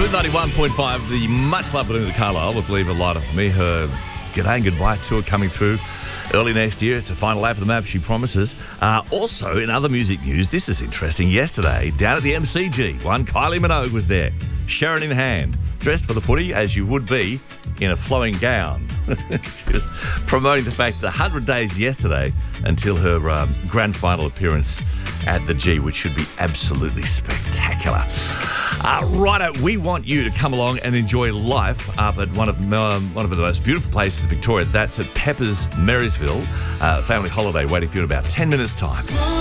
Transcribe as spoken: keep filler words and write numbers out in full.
Smooth ninety-one point five, the much loved Belinda Carlisle with Leave a Light On For Me. Her G'day and Goodbye tour coming through early next year. It's a final lap of the map, she promises. Uh, also, in other music news, this is interesting. Yesterday, down at the M C G, one Kylie Minogue was there, Sharon in hand, dressed for the footy as you would be in a flowing gown. She was promoting the fact that one hundred days yesterday until her um, grand final appearance at the G, which should be absolutely spectacular. Uh, righto, we want you to come along and enjoy life up at one of um, one of the most beautiful places in Victoria. That's at Pepper's Marysville. Uh, family holiday waiting for you in about ten minutes' time.